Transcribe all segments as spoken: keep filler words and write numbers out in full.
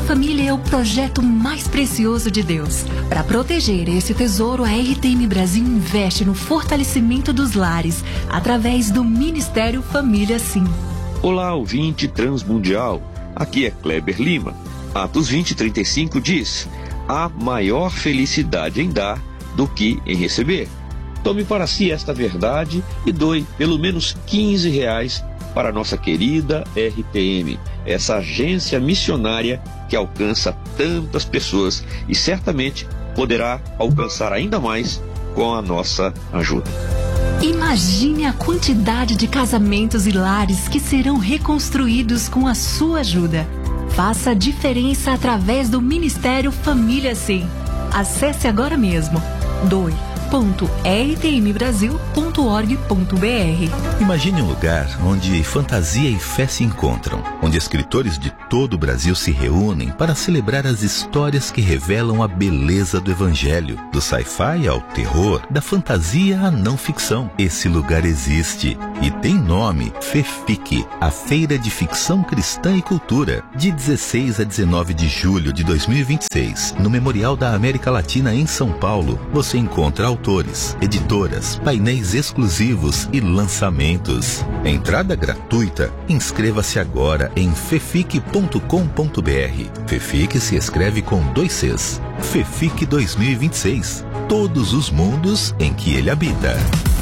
família é o projeto mais precioso de Deus. Para proteger esse tesouro, a R T M Brasil investe no fortalecimento dos lares, através do Ministério Família Sim. Olá, ouvinte transmundial. Aqui é Kleber Lima. Atos vinte, trinta e cinco diz: há maior felicidade em dar do que em receber. Tome para si esta verdade e doe pelo menos quinze reais para a nossa querida R T M, essa agência missionária que alcança tantas pessoas e certamente poderá alcançar ainda mais com a nossa ajuda. Imagine a quantidade de casamentos e lares que serão reconstruídos com a sua ajuda. Faça a diferença através do Ministério Família Sim. Acesse agora mesmo doe ponto r t m brasil ponto org ponto b r. Imagine um lugar onde fantasia e fé se encontram, onde escritores de todo o Brasil se reúnem para celebrar as histórias que revelam a beleza do Evangelho, do sci-fi ao terror, da fantasia à não ficção. Esse lugar existe e tem nome: FEFIC, a Feira de Ficção Cristã e Cultura, de dezesseis a dezenove de julho de dois mil e vinte e seis, no Memorial da América Latina em São Paulo. Você encontra autores, editoras, painéis exclusivos e lançamentos. Entrada gratuita. Inscreva-se agora em fefic ponto com ponto b r. FEFIC se escreve com dois Cs. FEFIC dois mil e vinte e seis. Todos os mundos em que ele habita.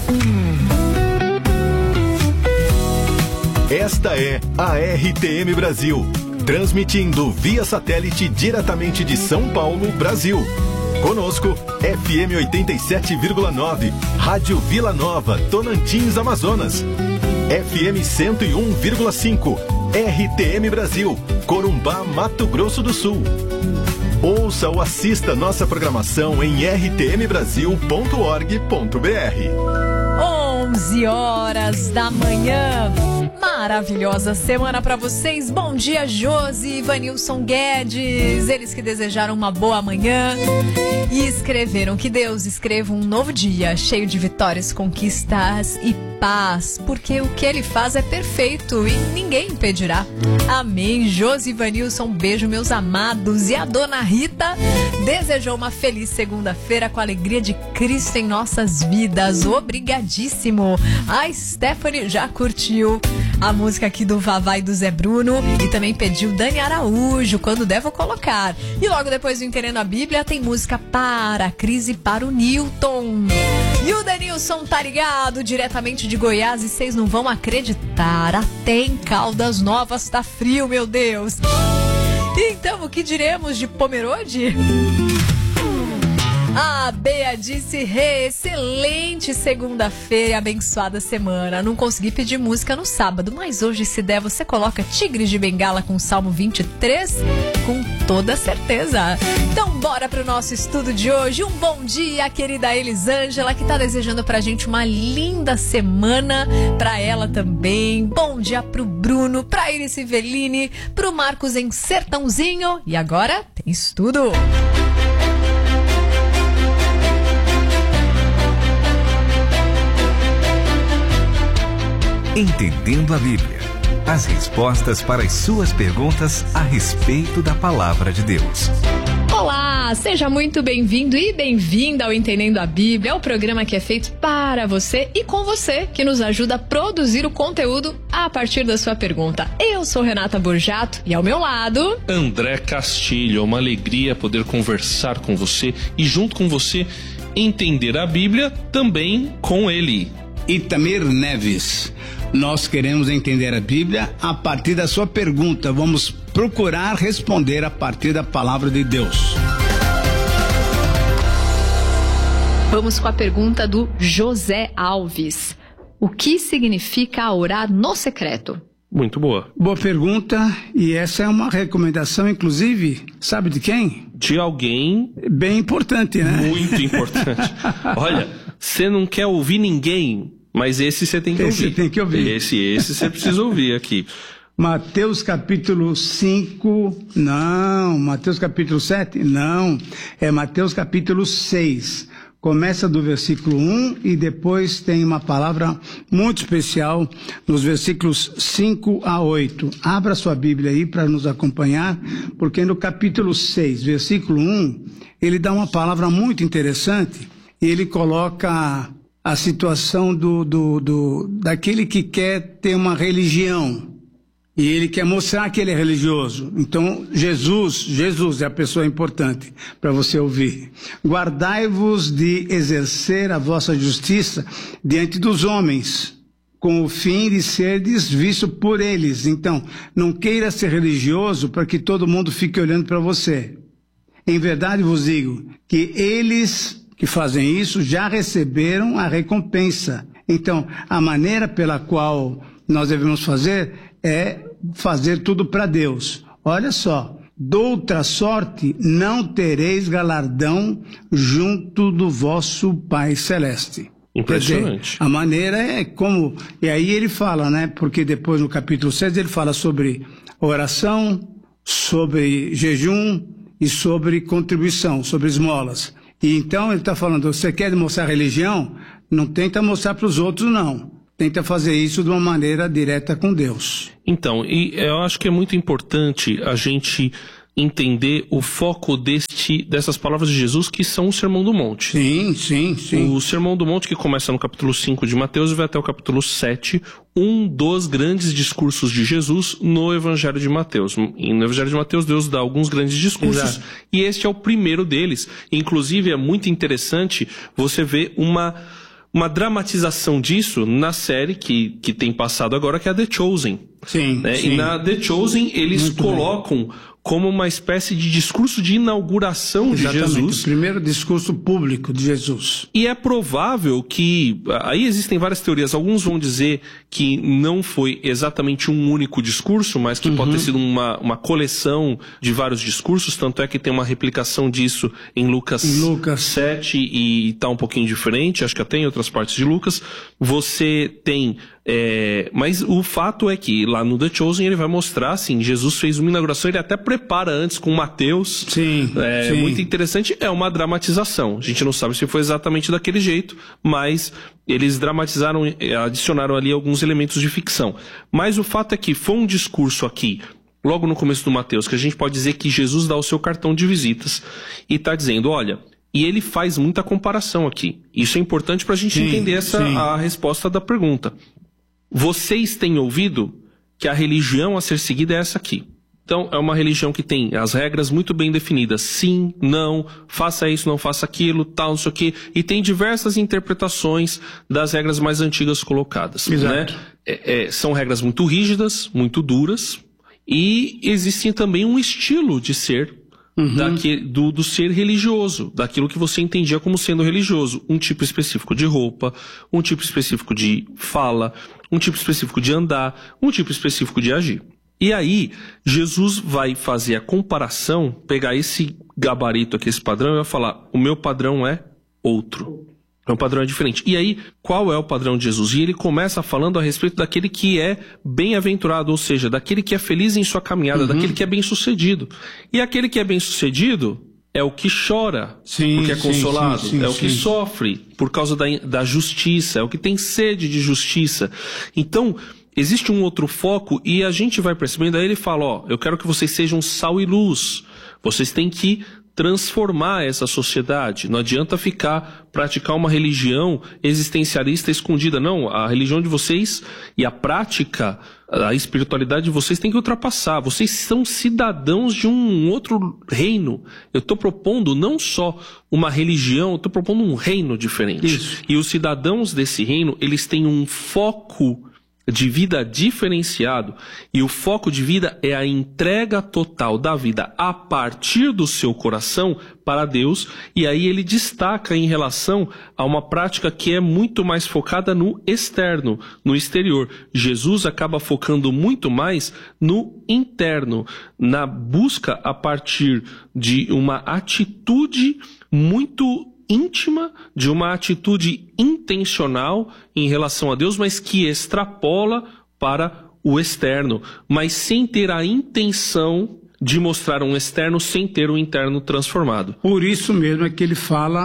Esta é a R T M Brasil, transmitindo via satélite diretamente de São Paulo, Brasil. Conosco, F M oitenta e sete vírgula nove, Rádio Vila Nova, Tocantins, Amazonas. F M cento e um vírgula cinco, R T M Brasil, Corumbá, Mato Grosso do Sul. Ouça ou assista nossa programação em r t m brasil ponto org ponto b r. onze horas da manhã. Maravilhosa semana para vocês. Bom dia, Josi, Ivanilson Guedes. Eles que desejaram uma boa manhã e escreveram que Deus escreva um novo dia cheio de vitórias, conquistas e paz, porque o que ele faz é perfeito e ninguém impedirá. Amém. Josi, Ivanilson, um beijo, meus amados. E a dona Rita desejou uma feliz segunda-feira com a alegria de Cristo em nossas vidas. Obrigadíssimo. A Stephanie já curtiu a música aqui do Vavá e do Zé Bruno e também pediu Dani Araújo, quando der vou colocar. E logo depois do Entendendo a Bíblia tem música para a Cris e para o Newton. E o Denilson tá ligado diretamente de Goiás e vocês não vão acreditar, até em Caldas Novas tá frio, meu Deus. Então o que diremos de Pomerode? A Bea disse: excelente segunda-feira e abençoada semana. Não consegui pedir música no sábado, mas hoje, se der, você coloca Tigres de Bengala com Salmo vinte e três, com toda certeza. Então bora pro nosso estudo de hoje. Um bom dia, querida Elisângela, que tá desejando pra gente uma linda semana, pra ela também. Bom dia pro Bruno, pra Iris Civelini, pro Marcos em Sertãozinho. E agora tem estudo. Entendendo a Bíblia. As respostas para as suas perguntas a respeito da Palavra de Deus. Olá, seja muito bem-vindo e bem-vinda ao Entendendo a Bíblia, o programa que é feito para você e com você, que nos ajuda a produzir o conteúdo a partir da sua pergunta. Eu sou Renata Borjato e ao meu lado... André Castilho. É uma alegria poder conversar com você e junto com você entender a Bíblia também com ele. Itamir Neves. Nós queremos entender a Bíblia a partir da sua pergunta. Vamos procurar responder a partir da palavra de Deus. Vamos com a pergunta do José Alves. O que significa orar no secreto? Muito boa. Boa pergunta, e essa é uma recomendação, inclusive, sabe de quem? De alguém... Bem importante, né? Muito importante. Olha, você não quer ouvir ninguém, mas esse você tem que esse ouvir. Esse tem que ouvir. Esse, esse você precisa ouvir aqui. Mateus capítulo cinco, não. Mateus capítulo sete, não. É Mateus capítulo seis. começa do versículo um e depois tem uma palavra muito especial nos versículos cinco a oito. Abra sua Bíblia aí para nos acompanhar, porque no capítulo seis, versículo um, ele dá uma palavra muito interessante e ele coloca a situação do, do, do, daquele que quer ter uma religião. E ele quer mostrar que ele é religioso. Então, Jesus, Jesus é a pessoa importante para você ouvir. Guardai-vos de exercer a vossa justiça diante dos homens, com o fim de serdes visto por eles. Então, não queira ser religioso para que todo mundo fique olhando para você. Em verdade vos digo que eles que fazem isso já receberam a recompensa. Então, a maneira pela qual nós devemos fazer é fazer tudo para Deus. Olha só, doutra sorte não tereis galardão junto do vosso Pai Celeste. Impressionante. Quer dizer, a maneira é como... E aí ele fala, né? Porque depois no capítulo seis ele fala sobre oração, sobre jejum e sobre contribuição, sobre esmolas. E então ele está falando, você quer mostrar religião? Não tenta mostrar para os outros, não. Tenta fazer isso de uma maneira direta com Deus. Então, e eu acho que é muito importante a gente entender o foco deste, dessas palavras de Jesus, que são o Sermão do Monte. Sim, sim, sim. O Sermão do Monte, que começa no capítulo cinco de Mateus e vai até o capítulo sete, um dos grandes discursos de Jesus no Evangelho de Mateus. E no Evangelho de Mateus, Deus dá alguns grandes discursos, exato, e este é o primeiro deles. Inclusive, é muito interessante você ver uma... uma dramatização disso na série que, que tem passado agora, que é a The Chosen. Sim, né? sim. E na The Chosen eles Muito colocam bem. Como uma espécie de discurso de inauguração Exatamente, de Jesus. O primeiro discurso público de Jesus. E é provável que... Aí existem várias teorias. Alguns vão dizer que não foi exatamente um único discurso, mas que uhum. pode ter sido uma, uma coleção de vários discursos. Tanto é que tem uma replicação disso em Lucas, em Lucas. sete e está um pouquinho diferente. Acho que até em outras partes de Lucas. Você tem... É, mas o fato é que lá no The Chosen ele vai mostrar, assim, Jesus fez uma inauguração, ele até prepara antes com Mateus. Sim, é sim. muito interessante, é uma dramatização. A gente não sabe se foi exatamente daquele jeito, mas eles dramatizaram, adicionaram ali alguns elementos de ficção. Mas o fato é que foi um discurso aqui, logo no começo do Mateus, que a gente pode dizer que Jesus dá o seu cartão de visitas e está dizendo, olha... E ele faz muita comparação aqui. Isso é importante para a gente sim, entender essa, a resposta da pergunta. Vocês têm ouvido que a religião a ser seguida é essa aqui. Então, é uma religião que tem as regras muito bem definidas. Sim, não, faça isso, não faça aquilo, tal, não sei o quê. E tem diversas interpretações das regras mais antigas colocadas. Exato. Né? É, é, são regras muito rígidas, muito duras. E existe também um estilo de ser Uhum. Daqui, do, do ser religioso, daquilo que você entendia como sendo religioso. Um tipo específico de roupa, um tipo específico de fala, um tipo específico de andar, um tipo específico de agir. E aí, Jesus vai fazer a comparação, pegar esse gabarito aqui, esse padrão, e vai falar, o meu padrão é outro. O padrão é diferente. E aí, qual é o padrão de Jesus? E ele começa falando a respeito daquele que é bem-aventurado, ou seja, daquele que é feliz em sua caminhada, uhum. daquele que é bem-sucedido. E aquele que é bem-sucedido é o que chora, sim, porque é consolado, sim, sim, sim, é o que sim. sofre por causa da, da justiça, é o que tem sede de justiça. Então, existe um outro foco e a gente vai percebendo, aí ele fala, ó, eu quero que vocês sejam sal e luz. Vocês têm que transformar essa sociedade. Não adianta ficar, praticar uma religião existencialista escondida. Não, a religião de vocês e a prática, a espiritualidade de vocês tem que ultrapassar. Vocês são cidadãos de um outro reino. Eu estou propondo não só uma religião, eu estou propondo um reino diferente. Isso. E os cidadãos desse reino, eles têm um foco de vida diferenciado, e o foco de vida é a entrega total da vida a partir do seu coração para Deus, e aí ele destaca em relação a uma prática que é muito mais focada no externo, no exterior. Jesus acaba focando muito mais no interno, na busca a partir de uma atitude muito íntima, de uma atitude intencional em relação a Deus, mas que extrapola para o externo, mas sem ter a intenção de mostrar um externo sem ter o interno transformado. Por isso mesmo é que ele fala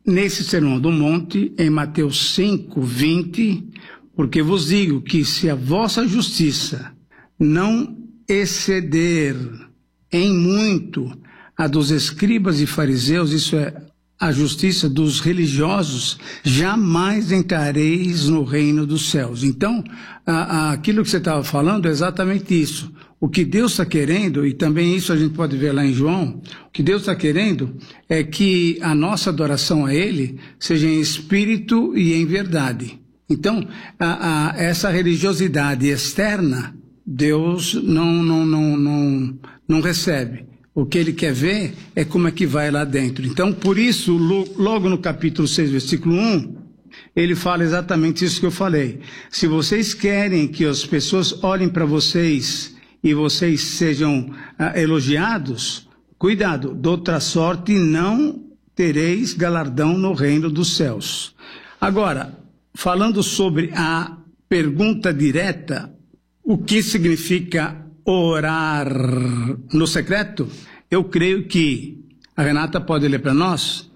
nesse Sermão do Monte, em Mateus cinco, vinte, porque vos digo que se a vossa justiça não exceder em muito a dos escribas e fariseus, isso é, a justiça dos religiosos, jamais entrareis no reino dos céus. Então, a, a, aquilo que você estava falando é exatamente isso. O que Deus está querendo, e também isso a gente pode ver lá em João, o que Deus está querendo é que a nossa adoração a Ele seja em espírito e em verdade. Então, a, a, essa religiosidade externa, Deus não, não, não, não, não recebe. O que Ele quer ver é como é que vai lá dentro. Então, por isso, logo no capítulo seis, versículo um, ele fala exatamente isso que eu falei. Se vocês querem que as pessoas olhem para vocês e vocês sejam ah, elogiados, cuidado, de outra sorte não tereis galardão no reino dos céus. Agora, falando sobre a pergunta direta, o que significa orar no secreto? Eu creio que a Renata pode ler para nós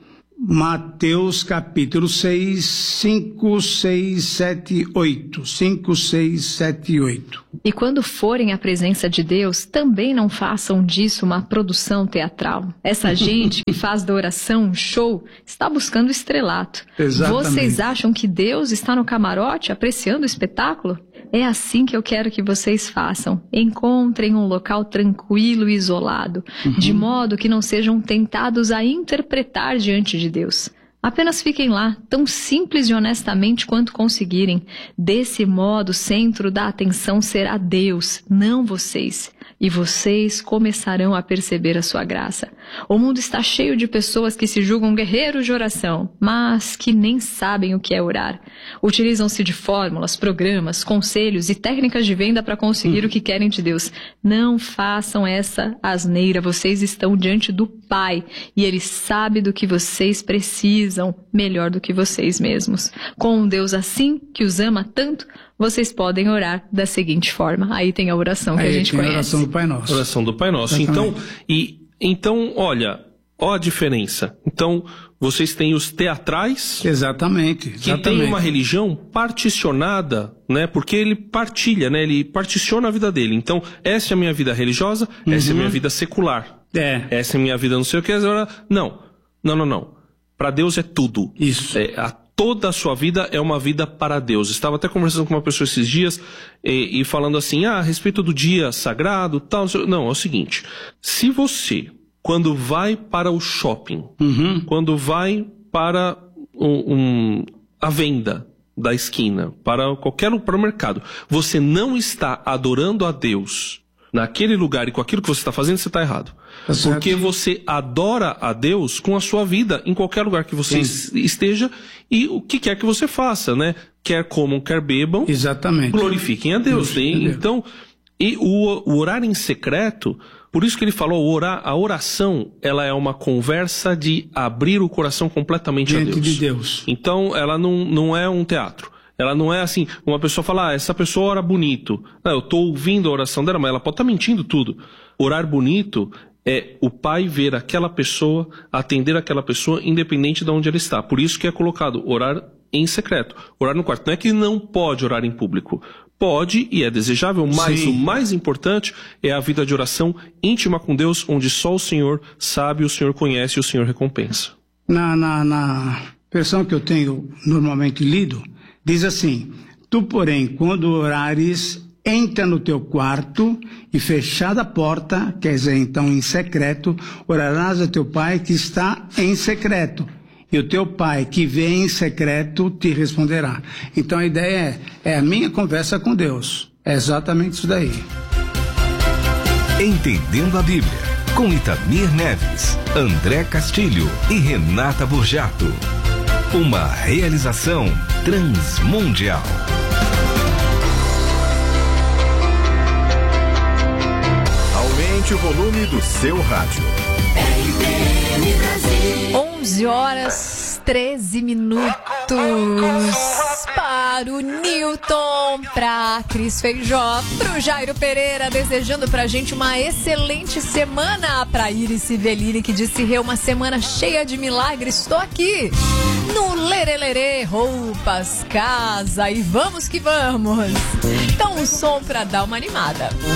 Mateus capítulo seis, cinco, seis, sete, oito. cinco, seis, sete e oito. E quando forem à presença de Deus, também não façam disso uma produção teatral. Essa gente que faz da oração um show está buscando estrelato. Exatamente. Vocês acham que Deus está no camarote apreciando o espetáculo? É assim que eu quero que vocês façam. Encontrem um local tranquilo e isolado, uhum. de modo que não sejam tentados a interpretar diante de Deus. Apenas fiquem lá, tão simples e honestamente quanto conseguirem. Desse modo, o centro da atenção será Deus, não vocês. E vocês começarão a perceber a sua graça. O mundo está cheio de pessoas que se julgam guerreiros de oração, mas que nem sabem o que é orar. Utilizam-se de fórmulas, programas, conselhos e técnicas de venda para conseguir hum. o que querem de Deus. Não façam essa asneira. Vocês estão diante do Pai e Ele sabe do que vocês precisam melhor do que vocês mesmos. Com um Deus assim, que os ama tanto, vocês podem orar da seguinte forma. Aí tem a oração que Aí a gente tem conhece. A oração do Pai Nosso. Oração do Pai Nosso. Então, e, então, olha, ó a diferença. Então, vocês têm os teatrais. Exatamente. Que exatamente. tem uma religião particionada, né? Porque ele partilha, né? Ele particiona a vida dele. Então, essa é a minha vida religiosa, uhum. essa é a minha vida secular. É. Essa é a minha vida não sei o que. Não, não, não, não. Para Deus é tudo. Isso. É, a Toda a sua vida é uma vida para Deus. Estava até conversando com uma pessoa esses dias e, e falando assim, ah, a respeito do dia sagrado, tal. Não, é o seguinte, se você, quando vai para o shopping, uhum. quando vai para um, um, a venda da esquina, para qualquer para o mercado, você não está adorando a Deus naquele lugar e com aquilo que você está fazendo, você está errado. Tá certo. Porque você adora a Deus com a sua vida em qualquer lugar que você Sim. esteja e o que quer que você faça, né? Quer comam, quer bebam. Exatamente. Glorifiquem a Deus. Glorifiquem a Deus. Então, e o, o orar em secreto, por isso que ele falou, orar, a oração, ela é uma conversa de abrir o coração completamente diante a Deus. de Deus. Então, ela não, não é um teatro. Ela não é assim, uma pessoa fala, ah, essa pessoa ora bonito. Não, eu estou ouvindo a oração dela, mas ela pode estar mentindo tudo. Orar bonito é o Pai ver aquela pessoa, atender aquela pessoa, independente de onde ela está. Por isso que é colocado orar em secreto, orar no quarto. Não é que não pode orar em público. Pode e é desejável, mas Sim. o mais importante é a vida de oração íntima com Deus, onde só o Senhor sabe, o Senhor conhece e o Senhor recompensa. Na, na, na versão que eu tenho normalmente lido, diz assim, tu, porém, quando orares, entra no teu quarto e fechada a porta, quer dizer, então em secreto, orarás a teu pai que está em secreto. E o teu pai que vê em secreto te responderá. Então a ideia é, é a minha conversa com Deus. É exatamente isso daí. Entendendo a Bíblia, com Itamir Neves, André Castilho e Renata Burjato. Uma realização Transmundial. Aumente o volume do seu rádio. onze horas, treze minutos. Para para o Newton, pra Cris Feijó, pro Jairo Pereira, desejando pra gente uma excelente semana. Pra Iris Civelini, que disse: Rê, uma semana cheia de milagres. Estou aqui no Lerelere, roupas, casa e vamos que vamos. Então um som pra dar uma animada.